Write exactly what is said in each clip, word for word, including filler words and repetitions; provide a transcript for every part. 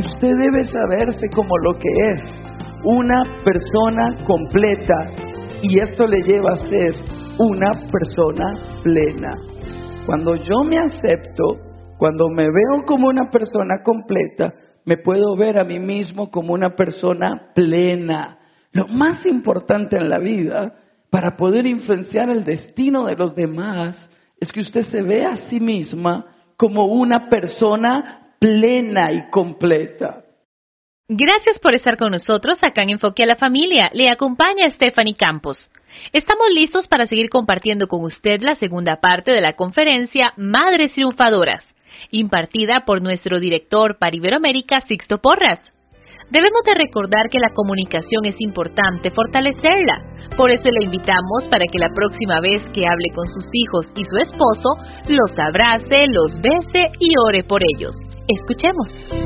Usted debe saberse como lo que es, una persona completa, y esto le lleva a ser una persona plena. Cuando yo me acepto, cuando me veo como una persona completa, me puedo ver a mí mismo como una persona plena. Lo más importante en la vida, para poder influenciar el destino de los demás, es que usted se vea a sí misma como una persona plena y completa. Gracias por estar con nosotros acá en Enfoque a la Familia. Le acompaña Stephanie Campos. Estamos listos para seguir compartiendo con usted la segunda parte de la conferencia Madres Triunfadoras, impartida por nuestro director para Iberoamérica, Sixto Porras. Debemos de recordar que la comunicación es importante fortalecerla. Por eso le invitamos para que la próxima vez que hable con sus hijos y su esposo, los abrace, los bese y ore por ellos. Escuchemos.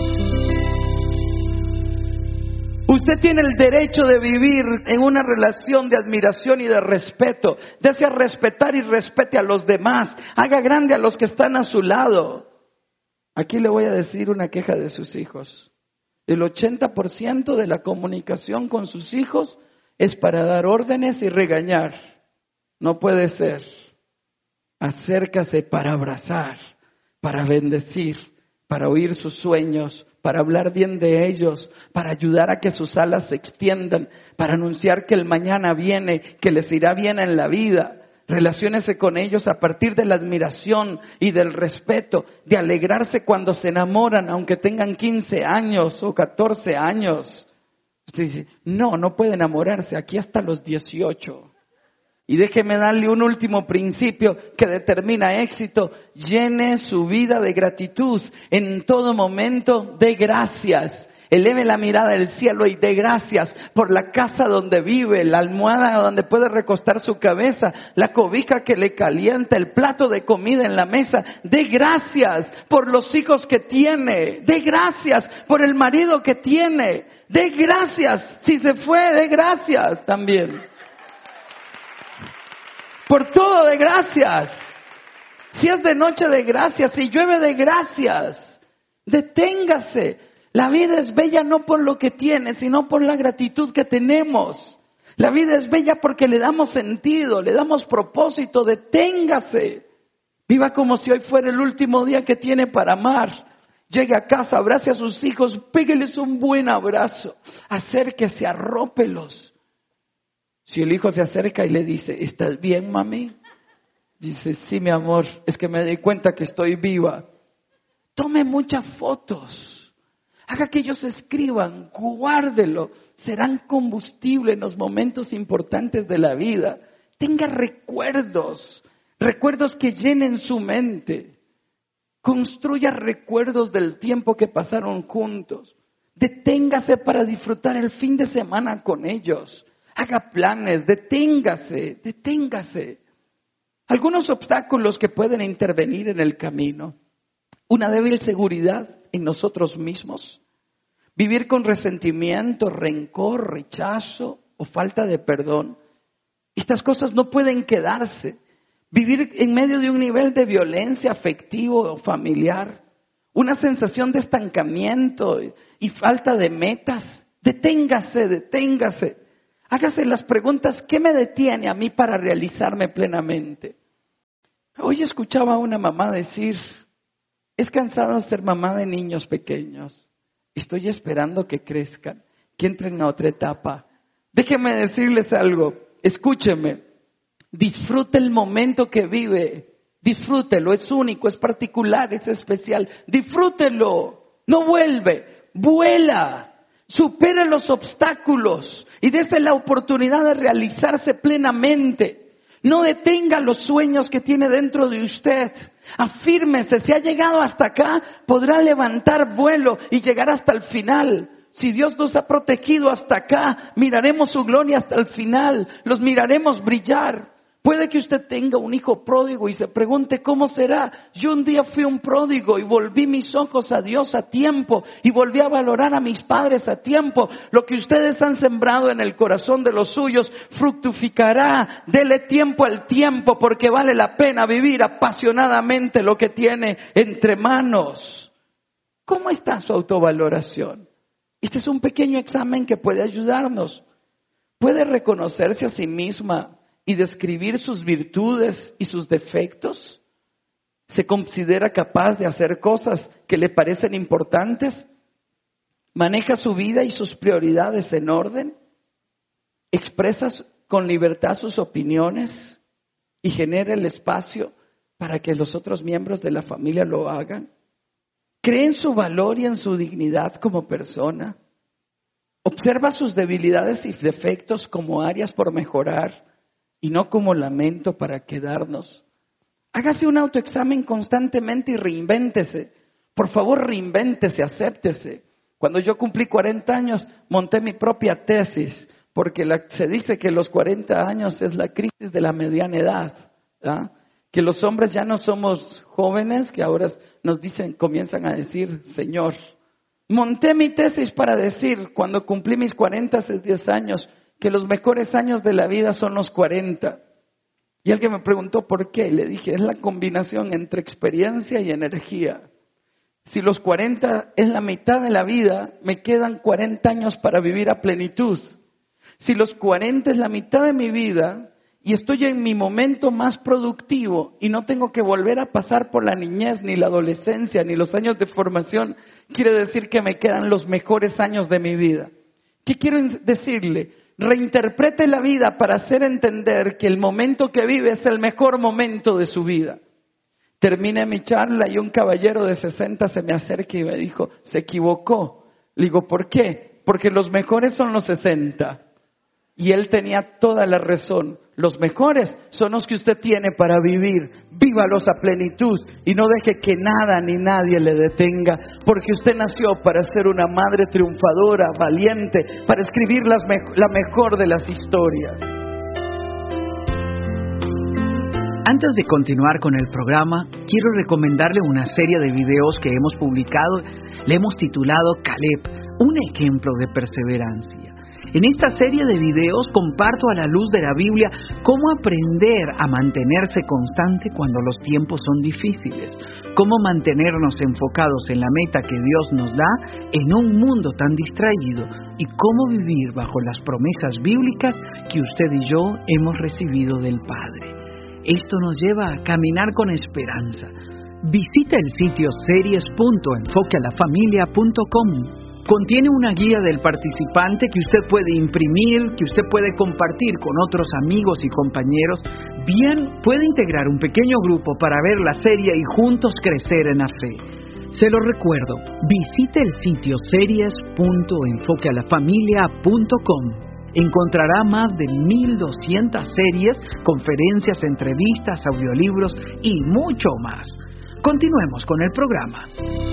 Usted tiene el derecho de vivir en una relación de admiración y de respeto. Desea respetar y respete a los demás. Haga grande a los que están a su lado. Aquí le voy a decir una queja de sus hijos. El ochenta por ciento de la comunicación con sus hijos es para dar órdenes y regañar. No puede ser. Acércase para abrazar, para bendecir, para oír sus sueños, para hablar bien de ellos, para ayudar a que sus alas se extiendan, para anunciar que el mañana viene, que les irá bien en la vida. Relaciónese con ellos a partir de la admiración y del respeto, de alegrarse cuando se enamoran, aunque tengan quince años o catorce años. Usted dice, no, no puede enamorarse, aquí hasta los dieciocho. Y déjeme darle un último principio que determina éxito. Llene su vida de gratitud. En todo momento, dé gracias. Eleve la mirada al cielo y dé gracias por la casa donde vive, la almohada donde puede recostar su cabeza, la cobija que le calienta, el plato de comida en la mesa. Dé gracias por los hijos que tiene. Dé gracias por el marido que tiene. Dé gracias. Si se fue, dé gracias también. Por todo de gracias. Si es de noche, de gracias. Si llueve, de gracias. Deténgase. La vida es bella no por lo que tiene, sino por la gratitud que tenemos. La vida es bella porque le damos sentido, le damos propósito. Deténgase. Viva como si hoy fuera el último día que tiene para amar. Llegue a casa, abrace a sus hijos, pégueles un buen abrazo. Acérquese, arrópelos. Si el hijo se acerca y le dice, ¿estás bien, mami? Dice, sí, mi amor, es que me di cuenta que estoy viva. Tome muchas fotos. Haga que ellos escriban, guárdelo. Serán combustible en los momentos importantes de la vida. Tenga recuerdos, recuerdos que llenen su mente. Construya recuerdos del tiempo que pasaron juntos. Deténgase para disfrutar el fin de semana con ellos. Haga planes, deténgase, deténgase. Algunos obstáculos que pueden intervenir en el camino. Una débil seguridad en nosotros mismos. Vivir con resentimiento, rencor, rechazo o falta de perdón. Estas cosas no pueden quedarse. Vivir en medio de un nivel de violencia afectivo o familiar. Una sensación de estancamiento y falta de metas. Deténgase, deténgase. Hágase las preguntas, ¿qué me detiene a mí para realizarme plenamente? Hoy escuchaba a una mamá decir, es cansado ser mamá de niños pequeños. Estoy esperando que crezcan, que entren a otra etapa. Déjenme decirles algo, escúcheme. Disfrute el momento que vive. Disfrútelo, es único, es particular, es especial. Disfrútelo, no vuelve, vuela. Supere los obstáculos y dése la oportunidad de realizarse plenamente. No detenga los sueños que tiene dentro de usted. Afírmese, si ha llegado hasta acá, podrá levantar vuelo y llegar hasta el final. Si Dios nos ha protegido hasta acá, miraremos su gloria hasta el final. Los miraremos brillar. Puede que usted tenga un hijo pródigo y se pregunte cómo será. Yo un día fui un pródigo y volví mis ojos a Dios a tiempo y volví a valorar a mis padres a tiempo. Lo que ustedes han sembrado en el corazón de los suyos fructificará. Dele tiempo al tiempo porque vale la pena vivir apasionadamente lo que tiene entre manos. ¿Cómo está su autovaloración? Este es un pequeño examen que puede ayudarnos. ¿Puede reconocerse a sí misma y describir sus virtudes y sus defectos? ¿Se considera capaz de hacer cosas que le parecen importantes? ¿Maneja su vida y sus prioridades en orden? ¿Expresa con libertad sus opiniones y genera el espacio para que los otros miembros de la familia lo hagan? ¿Cree en su valor y en su dignidad como persona? ¿Observa sus debilidades y defectos como áreas por mejorar y no como lamento para quedarnos? Hágase un autoexamen constantemente y reinvéntese. Por favor, reinvéntese, acéptese. Cuando yo cumplí cuarenta años, monté mi propia tesis, porque la, se dice que los cuarenta años es la crisis de la mediana edad, ¿ah? Que los hombres ya no somos jóvenes, que ahora nos dicen, comienzan a decir, Señor. Monté mi tesis para decir, cuando cumplí mis cuarenta, hace diez años, que los mejores años de la vida son los cuarenta. Y alguien me preguntó por qué, y le dije, es la combinación entre experiencia y energía. Si los cuarenta es la mitad de la vida, me quedan cuarenta años para vivir a plenitud. Si los cuarenta es la mitad de mi vida y estoy en mi momento más productivo y no tengo que volver a pasar por la niñez, ni la adolescencia, ni los años de formación, quiere decir que me quedan los mejores años de mi vida. ¿Qué quiero decirle? Reinterprete la vida para hacer entender que el momento que vive es el mejor momento de su vida. Terminé mi charla y un caballero de sesenta se me acerca y me dijo, se equivocó. Le digo, ¿por qué? Porque los mejores son los sesenta. Y él tenía toda la razón. Los mejores son los que usted tiene para vivir. Vívalos a plenitud y no deje que nada ni nadie le detenga. Porque usted nació para ser una madre triunfadora, valiente, para escribir las me- la mejor de las historias. Antes de continuar con el programa, quiero recomendarle una serie de videos que hemos publicado. Le hemos titulado Caleb, un ejemplo de perseverancia. En esta serie de videos comparto a la luz de la Biblia cómo aprender a mantenerse constante cuando los tiempos son difíciles, cómo mantenernos enfocados en la meta que Dios nos da en un mundo tan distraído y cómo vivir bajo las promesas bíblicas que usted y yo hemos recibido del Padre. Esto nos lleva a caminar con esperanza. Visita el sitio series punto enfoque a la familia punto com. Contiene una guía del participante que usted puede imprimir, que usted puede compartir con otros amigos y compañeros. Bien, puede integrar un pequeño grupo para ver la serie y juntos crecer en la fe. Se lo recuerdo, visite el sitio series punto enfoque a la familia punto com. Encontrará más de mil doscientas series, conferencias, entrevistas, audiolibros y mucho más. Continuemos con el programa.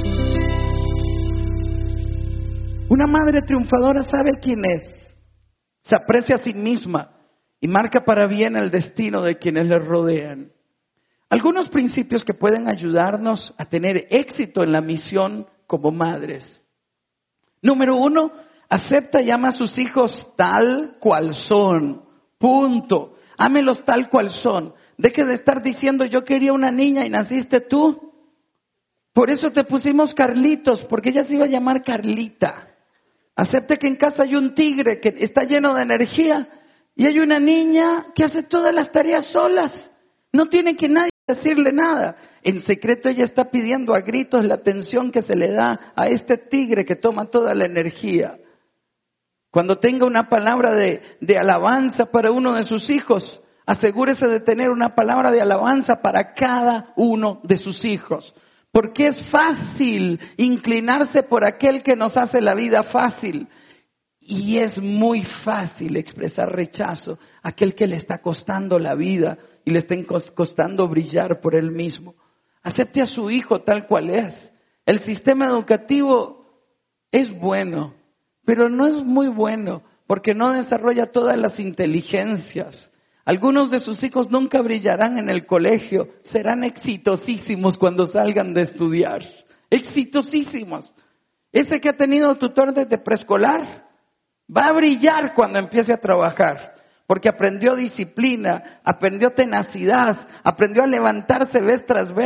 Una madre triunfadora sabe quién es, se aprecia a sí misma y marca para bien el destino de quienes le rodean. Algunos principios que pueden ayudarnos a tener éxito en la misión como madres. Número uno, acepta y ama a sus hijos tal cual son. Punto. Ámelos tal cual son. Deje de estar diciendo yo quería una niña y naciste tú. Por eso te pusimos Carlitos, porque ella se iba a llamar Carlita. Acepte que en casa hay un tigre que está lleno de energía y hay una niña que hace todas las tareas solas. No tiene que nadie decirle nada. En secreto ella está pidiendo a gritos la atención que se le da a este tigre que toma toda la energía. Cuando tenga una palabra de, de alabanza para uno de sus hijos, asegúrese de tener una palabra de alabanza para cada uno de sus hijos. Porque es fácil inclinarse por aquel que nos hace la vida fácil. Y es muy fácil expresar rechazo a aquel que le está costando la vida y le está costando brillar por él mismo. Acepte a su hijo tal cual es. El sistema educativo es bueno, pero no es muy bueno porque no desarrolla todas las inteligencias. Algunos de sus hijos nunca brillarán en el colegio, serán exitosísimos cuando salgan de estudiar. Exitosísimos. Ese que ha tenido tutor desde preescolar va a brillar cuando empiece a trabajar, porque aprendió disciplina, aprendió tenacidad, aprendió a levantarse vez tras vez.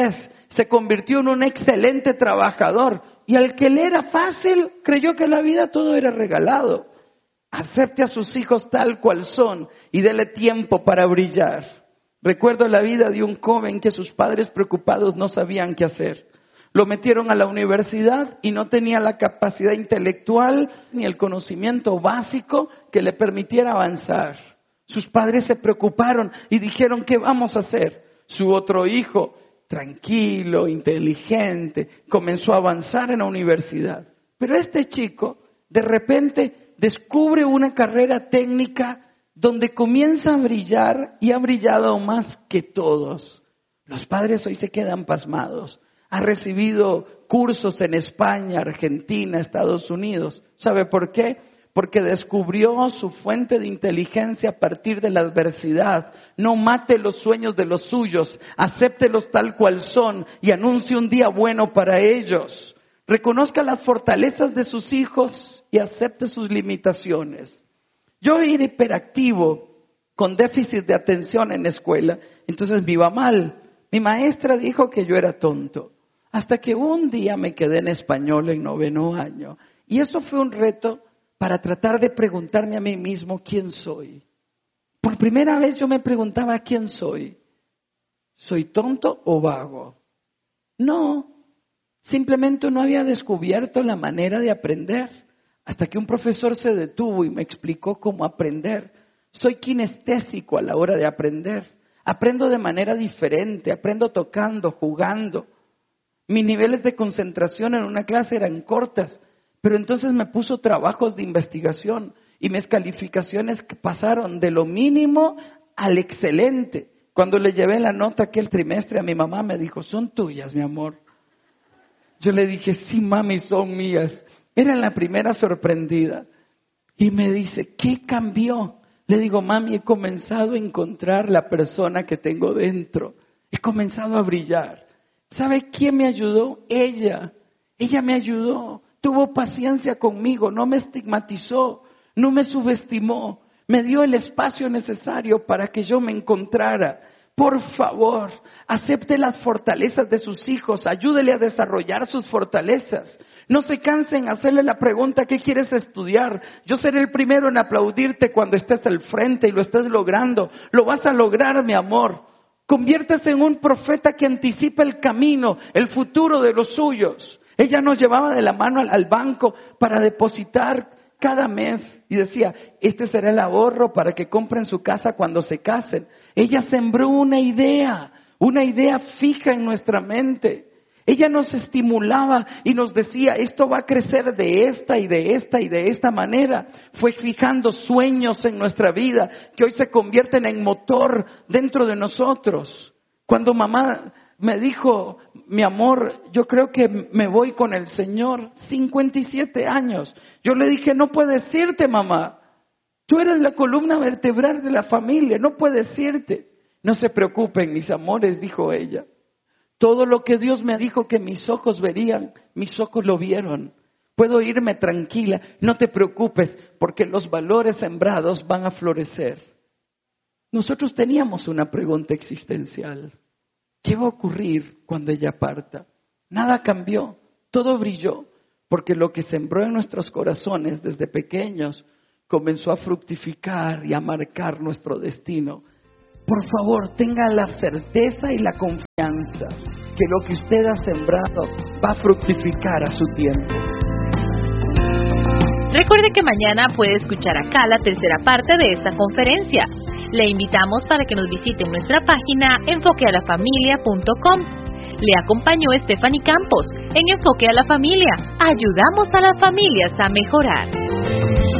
se convirtió en un excelente trabajador. Y al que le era fácil, creyó que la vida todo era regalado. Acepte a sus hijos tal cual son y dele tiempo para brillar. Recuerdo la vida de un joven que sus padres preocupados no sabían qué hacer. Lo metieron a la universidad y no tenía la capacidad intelectual ni el conocimiento básico que le permitiera avanzar. Sus padres se preocuparon y dijeron, ¿qué vamos a hacer? Su otro hijo, tranquilo, inteligente, comenzó a avanzar en la universidad. Pero este chico, de repente, descubre una carrera técnica donde comienza a brillar y ha brillado más que todos. Los padres hoy se quedan pasmados. Ha recibido cursos en España, Argentina, Estados Unidos. ¿Sabe por qué? Porque descubrió su fuente de inteligencia a partir de la adversidad. No mate los sueños de los suyos, acéptelos tal cual son y anuncie un día bueno para ellos. Reconozca las fortalezas de sus hijos y acepte sus limitaciones. Yo era hiperactivo, con déficit de atención en la escuela, entonces me iba mal. Mi maestra dijo que yo era tonto. Hasta que un día me quedé en español en noveno año. Y eso fue un reto para tratar de preguntarme a mí mismo quién soy. Por primera vez yo me preguntaba quién soy. ¿Soy tonto o vago? No, simplemente no había descubierto la manera de aprender. Hasta que un profesor se detuvo y me explicó cómo aprender. Soy kinestésico a la hora de aprender. Aprendo de manera diferente, aprendo tocando, jugando. Mis niveles de concentración en una clase eran cortas, pero entonces me puso trabajos de investigación y mis calificaciones pasaron de lo mínimo al excelente. Cuando le llevé la nota aquel trimestre a mi mamá me dijo, ¿son tuyas, mi amor? Yo le dije, sí, mami, son mías. Era la primera sorprendida. Y me dice, ¿qué cambió? Le digo, mami, he comenzado a encontrar la persona que tengo dentro. He comenzado a brillar. ¿Sabe quién me ayudó? Ella. Ella me ayudó. Tuvo paciencia conmigo, no me estigmatizó, no me subestimó. Me dio el espacio necesario para que yo me encontrara. Por favor, acepte las fortalezas de sus hijos, ayúdele a desarrollar sus fortalezas. No se cansen en hacerle la pregunta, ¿qué quieres estudiar? Yo seré el primero en aplaudirte cuando estés al frente y lo estés logrando. Lo vas a lograr, mi amor. Conviértese en un profeta que anticipa el camino, el futuro de los suyos. Ella nos llevaba de la mano al, al banco para depositar cada mes y decía, este será el ahorro para que compren su casa cuando se casen. Ella sembró una idea, una idea fija en nuestra mente. Ella nos estimulaba y nos decía, esto va a crecer de esta y de esta y de esta manera. Fue fijando sueños en nuestra vida que hoy se convierten en motor dentro de nosotros. Cuando mamá me dijo, mi amor, yo creo que me voy con el Señor, cincuenta y siete años. Yo le dije, no puedes irte, mamá. Tú eres la columna vertebral de la familia, no puedes irte. No se preocupen, mis amores, dijo ella. Todo lo que Dios me dijo que mis ojos verían, mis ojos lo vieron. Puedo irme tranquila, no te preocupes, porque los valores sembrados van a florecer. Nosotros teníamos una pregunta existencial. ¿Qué va a ocurrir cuando ella parta? Nada cambió, todo brilló, porque lo que sembró en nuestros corazones desde pequeños comenzó a fructificar y a marcar nuestro destino. Por favor, tenga la certeza y la confianza que lo que usted ha sembrado va a fructificar a su tiempo. Recuerde que mañana puede escuchar acá la tercera parte de esta conferencia. Le invitamos para que nos visite en nuestra página enfoque a la familia punto com. Le acompañó Stephanie Campos en Enfoque a la Familia. Ayudamos a las familias a mejorar.